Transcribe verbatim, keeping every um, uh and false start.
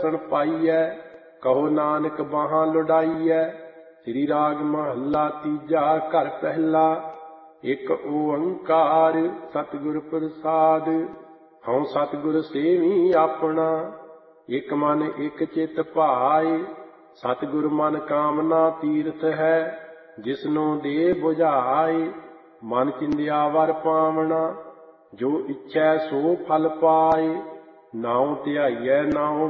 ਸਣ ਪਾਈਐ, ਕਹੋ ਨਾਨਕ ਬਾਹਾਂ ਲੁਡਾਈਐ। ਸ੍ਰੀ ਰਾਗ ਮਹੱਲਾ ਤੀਜਾ, ਘਰ ਪਹਿਲਾ। ਇੱਕ ਓੰਕਾਰ ਸਤਿਗੁਰ ਪ੍ਰਸਾਦਿ, ਹਉ ਸਤਿਗੁਰ ਸੇਵੀ ਆਪਣਾ। ਇੱਕ ਮਨ ਇੱਕ ਚਿੱਤ ਭਾਏ, ਸਤਿਗੁਰ ਮਨ ਕਾਮਨਾ ਤੀਰਥ ਹੈ। ਜਿਸਨੂੰ ਦੇ ਬੁਝਾਏ, ਮਨ ਚਿੰਦਿਆ ਵਰ ਪਾਵਣਾ। ਜੋ ਇੱਛੈ ਸੋ ਫਲ ਪਾਏ, ਨਾਉ ਧਿਆਈਐ ਨਾਉ